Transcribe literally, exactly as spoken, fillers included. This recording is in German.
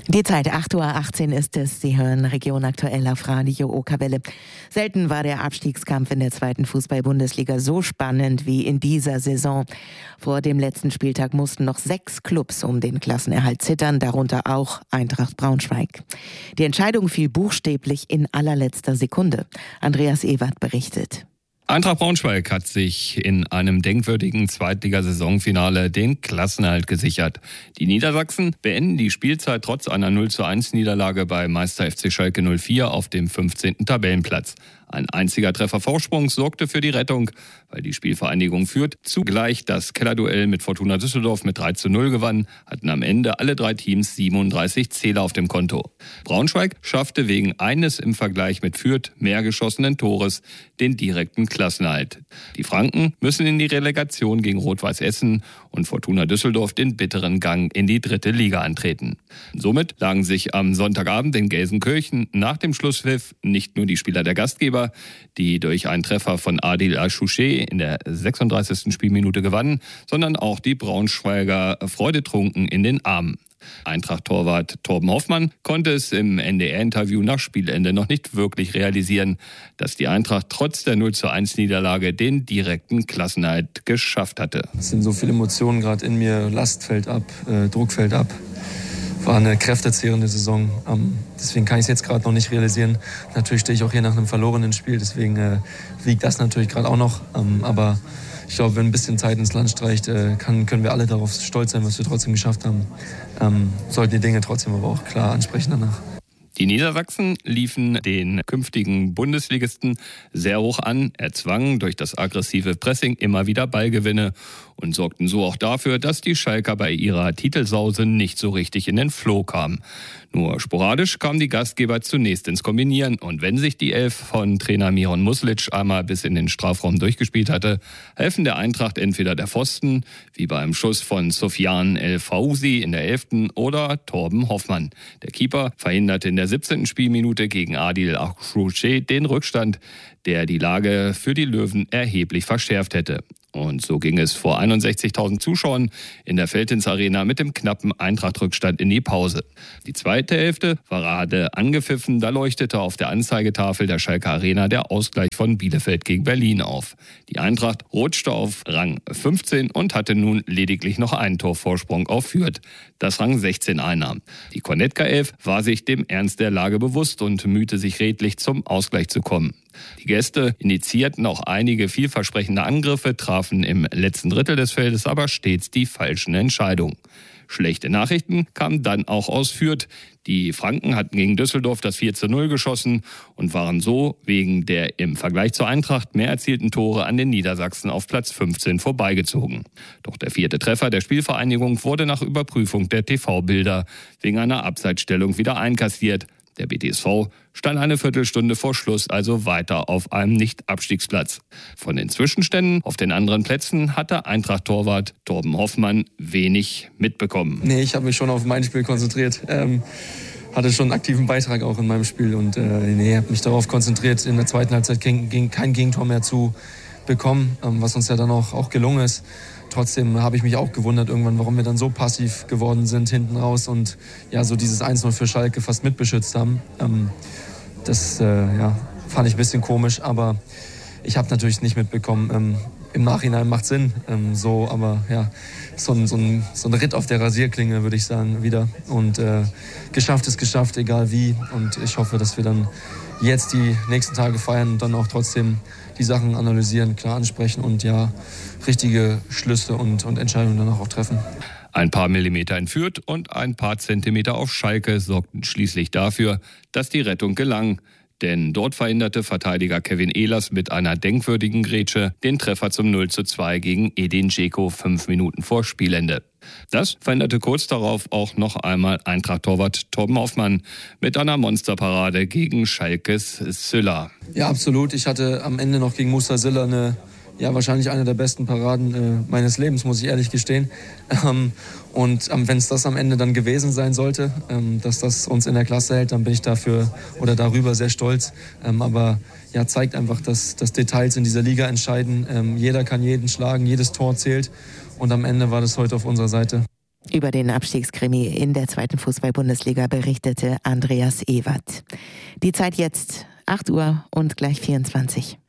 Die Zeit acht Uhr achtzehn ist es. Sie hören Region aktuell auf Radio Okerwelle. Selten war der Abstiegskampf in der zweiten Fußball-Bundesliga so spannend wie in dieser Saison. Vor dem letzten Spieltag mussten noch sechs Clubs um den Klassenerhalt zittern, darunter auch Eintracht Braunschweig. Die Entscheidung fiel buchstäblich in allerletzter Sekunde. Andreas Ewert berichtet. Eintracht Braunschweig hat sich in einem denkwürdigen Zweitligasaisonfinale den Klassenerhalt gesichert. Die Niedersachsen beenden die Spielzeit trotz einer null zu eins Niederlage bei Meister F C Schalke null vier auf dem fünfzehnten Tabellenplatz. Ein einziger Treffer Vorsprung sorgte für die Rettung, weil die Spielvereinigung Fürth zugleich das Kellerduell mit Fortuna Düsseldorf mit drei zu null gewann, hatten am Ende alle drei Teams siebenunddreißig Zähler auf dem Konto. Braunschweig schaffte wegen eines im Vergleich mit Fürth mehr geschossenen Tores den direkten Klassenerhalt. Die Franken müssen in die Relegation gegen Rot-Weiß Essen und Fortuna Düsseldorf den bitteren Gang in die dritte Liga antreten. Somit lagen sich am Sonntagabend in Gelsenkirchen nach dem Schlusspfiff nicht nur die Spieler der Gastgeber, die durch einen Treffer von Adil Al-Shouché in der sechsunddreißigsten Spielminute gewannen, sondern auch die Braunschweiger freudetrunken in den Armen. Eintracht-Torwart Torben Hoffmann konnte es im N D R-Interview nach Spielende noch nicht wirklich realisieren, dass die Eintracht trotz der null zu eins Niederlage den direkten Klassenerhalt geschafft hatte. Es sind so viele Emotionen gerade in mir, Last fällt ab, äh, Druck fällt ab. War eine kräftezehrende Saison, ähm, deswegen kann ich es jetzt gerade noch nicht realisieren. Natürlich stehe ich auch hier nach einem verlorenen Spiel, deswegen äh, wiegt das natürlich gerade auch noch, ähm, aber ich glaube, wenn ein bisschen Zeit ins Land streicht, äh, kann, können wir alle darauf stolz sein, was wir trotzdem geschafft haben. Ähm, sollten die Dinge trotzdem aber auch klar ansprechen danach. Die Niedersachsen liefen den künftigen Bundesligisten sehr hoch an, erzwangen durch das aggressive Pressing immer wieder Ballgewinne und sorgten so auch dafür, dass die Schalker bei ihrer Titelsause nicht so richtig in den Flow kamen. Nur sporadisch kamen die Gastgeber zunächst ins Kombinieren und wenn sich die Elf von Trainer Miron Muslic einmal bis in den Strafraum durchgespielt hatte, helfen der Eintracht entweder der Pfosten, wie beim Schuss von Sofian El Fauzi in der elften oder Torben Hoffmann. Der Keeper verhinderte in der siebzehnten Spielminute gegen Adil Al-Shouché den Rückstand, der die Lage für die Löwen erheblich verschärft hätte. Und so ging es vor einundsechzigtausend Zuschauern in der Veltins Arena mit dem knappen Eintracht-Rückstand in die Pause. Die zweite Hälfte war gerade angepfiffen, da leuchtete auf der Anzeigetafel der Schalke Arena der Ausgleich von Bielefeld gegen Berlin auf. Die Eintracht rutschte auf Rang fünfzehn und hatte nun lediglich noch einen Torvorsprung auf Fürth, das Rang sechzehn einnahm. Die Cornetka-Elf war sich dem Ernst der Lage bewusst und mühte sich redlich zum Ausgleich zu kommen. Die Gäste initiierten auch einige vielversprechende Angriffe, trafen im letzten Drittel des Feldes aber stets die falschen Entscheidungen. Schlechte Nachrichten kamen dann auch aus Fürth. Die Franken hatten gegen Düsseldorf das vier zu null geschossen und waren so wegen der im Vergleich zur Eintracht mehr erzielten Tore an den Niedersachsen auf Platz fünfzehn vorbeigezogen. Doch der vierte Treffer der Spielvereinigung wurde nach Überprüfung der T V-Bilder wegen einer Abseitsstellung wieder einkassiert. Der B T S V stand eine Viertelstunde vor Schluss also weiter auf einem Nicht-Abstiegsplatz. Von den Zwischenständen auf den anderen Plätzen hatte Eintracht-Torwart Torben Hoffmann wenig mitbekommen. Nee, ich habe mich schon auf mein Spiel konzentriert. Ähm, hatte schon einen aktiven Beitrag auch in meinem Spiel und äh, nee, habe mich darauf konzentriert, in der zweiten Halbzeit ging, ging kein Gegentor mehr zu bekommen, ähm, was uns ja dann auch, auch gelungen ist. Trotzdem habe ich mich auch gewundert irgendwann, warum wir dann so passiv geworden sind hinten raus und ja, so dieses eins null für Schalke fast mitbeschützt haben. Ähm, das äh, ja, fand ich ein bisschen komisch, aber ich habe natürlich nicht mitbekommen. Ähm, Im Nachhinein macht Sinn, ähm, so, aber ja, so ein, so, ein, so ein Ritt auf der Rasierklinge, würde ich sagen, wieder. Und äh, geschafft ist geschafft, egal wie. Und ich hoffe, dass wir dann jetzt die nächsten Tage feiern und dann auch trotzdem die Sachen analysieren, klar ansprechen und ja, richtige Schlüsse und, und Entscheidungen danach auch treffen. Ein paar Millimeter in Fürth und ein paar Zentimeter auf Schalke sorgten schließlich dafür, dass die Rettung gelang. Denn dort verhinderte Verteidiger Kevin Ehlers mit einer denkwürdigen Grätsche den Treffer zum null zu zwei gegen Edin Dzeko fünf Minuten vor Spielende. Das verhinderte kurz darauf auch noch einmal Eintracht-Torwart Torben Hoffmann mit einer Monsterparade gegen Schalkes Sylla. Ja, absolut. Ich hatte am Ende noch gegen Musa Sylla eine, ja, wahrscheinlich eine der besten Paraden äh, meines Lebens, muss ich ehrlich gestehen. Ähm, und ähm, wenn es das am Ende dann gewesen sein sollte, ähm, dass das uns in der Klasse hält, dann bin ich dafür oder darüber sehr stolz. Ähm, aber ja, zeigt einfach, dass, dass Details in dieser Liga entscheiden. Ähm, jeder kann jeden schlagen, jedes Tor zählt. Und am Ende war das heute auf unserer Seite. Über den Abstiegskrimi in der zweiten Fußball-Bundesliga berichtete Andreas Ewert. Die Zeit jetzt acht Uhr und gleich vierundzwanzig.